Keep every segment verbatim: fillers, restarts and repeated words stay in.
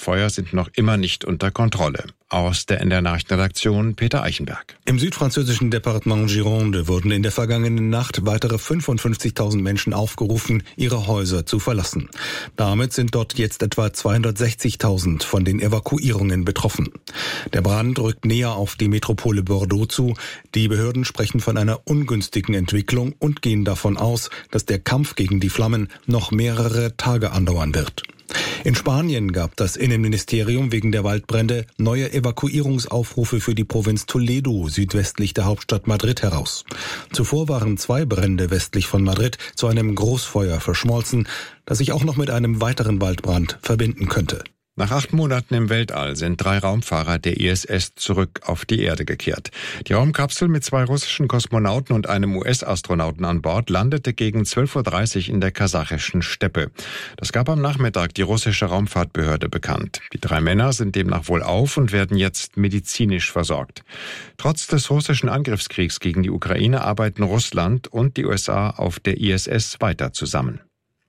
Feuer sind noch immer nicht unter Kontrolle. Aus der N D R-Nachrichtenredaktion Peter Eichenberg. Im südfranzösischen Departement Gironde wurden in der vergangenen Nacht weitere fünfundfünfzigtausend Menschen aufgerufen, ihre Häuser zu verlassen. Damit sind dort jetzt etwa zweihundertsechzigtausend von den Evakuierungen betroffen. Der Brand rückt näher auf die Metropole Bordeaux zu. Die Behörden sprechen von einer ungünstigen Entwicklung und gehen davon aus, dass der Kampf gegen die Flammen noch mehrere Tage andauern wird. In Spanien gab das Innenministerium wegen der Waldbrände neue Evakuierungsaufrufe für die Provinz Toledo südwestlich der Hauptstadt Madrid heraus. Zuvor waren zwei Brände westlich von Madrid zu einem Großfeuer verschmolzen, das sich auch noch mit einem weiteren Waldbrand verbinden könnte. Nach acht Monaten im Weltall sind drei Raumfahrer der I S S zurück auf die Erde gekehrt. Die Raumkapsel mit zwei russischen Kosmonauten und einem U S-Astronauten an Bord landete gegen zwölf Uhr dreißig in der kasachischen Steppe. Das gab am Nachmittag die russische Raumfahrtbehörde bekannt. Die drei Männer sind demnach wohlauf und werden jetzt medizinisch versorgt. Trotz des russischen Angriffskriegs gegen die Ukraine arbeiten Russland und die U S A auf der I S S weiter zusammen.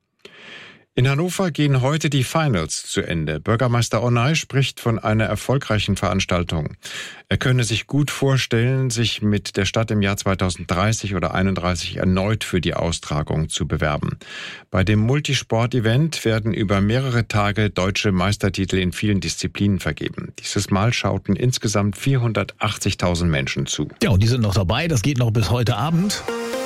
In Hannover gehen heute die Finals zu Ende. Bürgermeister Onay spricht von einer erfolgreichen Veranstaltung. Er könne sich gut vorstellen, sich mit der Stadt im Jahr zweitausenddreißig oder einunddreißig erneut für die Austragung zu bewerben. Bei dem Multisport-Event werden über mehrere Tage deutsche Meistertitel in vielen Disziplinen vergeben. Dieses Mal schauten insgesamt vierhundertachtzigtausend Menschen zu. Ja, und die sind noch dabei. Das geht noch bis heute Abend.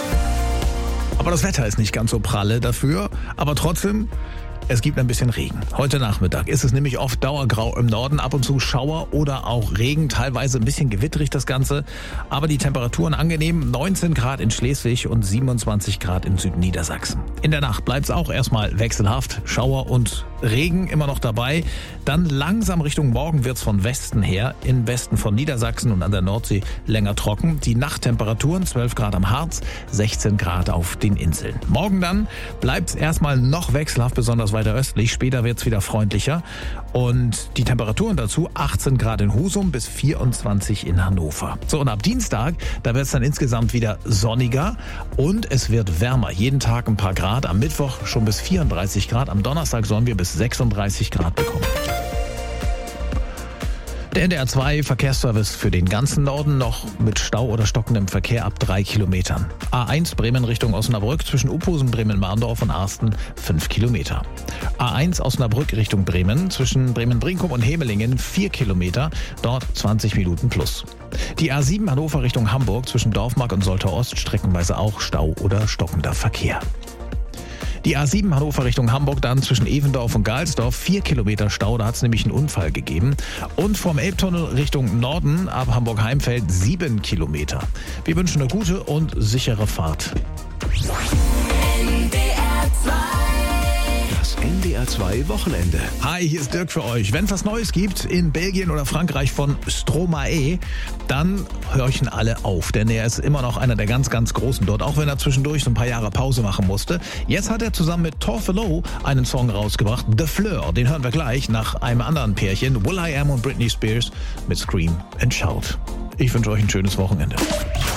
Aber das Wetter ist nicht ganz so pralle dafür. Aber trotzdem, es gibt ein bisschen Regen. Heute Nachmittag ist es nämlich oft dauergrau im Norden, ab und zu Schauer oder auch Regen, teilweise ein bisschen gewitterig das Ganze. Aber die Temperaturen angenehm, neunzehn Grad in Schleswig und siebenundzwanzig Grad in Südniedersachsen. In der Nacht bleibt es auch erstmal wechselhaft, Schauer und Regen immer noch dabei. Dann langsam Richtung Morgen wird es von Westen her, im Westen von Niedersachsen und an der Nordsee länger trocken. Die Nachttemperaturen zwölf Grad am Harz, sechzehn Grad auf den Inseln. Morgen dann bleibt es erstmal noch wechselhaft, besonders weiter östlich. Später wird es wieder freundlicher. Und die Temperaturen dazu achtzehn Grad in Husum bis vierundzwanzig in Hannover. So, und ab Dienstag, da wird es dann insgesamt wieder sonniger und es wird wärmer. Jeden Tag ein paar Grad. Am Mittwoch schon bis vierunddreißig Grad. Am Donnerstag sollen wir bis sechsunddreißig Grad bekommen. Der N D R zwei Verkehrsservice für den ganzen Norden noch mit Stau oder stockendem Verkehr ab drei Kilometern. A eins Bremen Richtung Osnabrück zwischen Uphusen, Bremen-Marndorf und Arsten fünf Kilometer. A eins Osnabrück Richtung Bremen zwischen Bremen-Brinkum und Hemelingen vier Kilometer, dort zwanzig Minuten plus. Die A sieben Hannover Richtung Hamburg zwischen Dorfmark und Soltau Ost streckenweise auch Stau oder stockender Verkehr. Die A sieben Hannover Richtung Hamburg dann zwischen Evendorf und Galsdorf, vier Kilometer Stau, da hat es nämlich einen Unfall gegeben. Und vom Elbtunnel Richtung Norden ab Hamburg-Heimfeld sieben Kilometer. Wir wünschen eine gute und sichere Fahrt. Das N D R zwei Wochenende. Hi, hier ist Dirk für euch. Wenn es was Neues gibt in Belgien oder Frankreich von Stromae, dann horchen alle auf, denn er ist immer noch einer der ganz, ganz Großen dort, auch wenn er zwischendurch so ein paar Jahre Pause machen musste. Jetzt hat er zusammen mit Torfelo einen Song rausgebracht, The Fleur. Den hören wir gleich nach einem anderen Pärchen, Will I Am und Britney Spears mit Scream and Shout. Ich wünsche euch ein schönes Wochenende.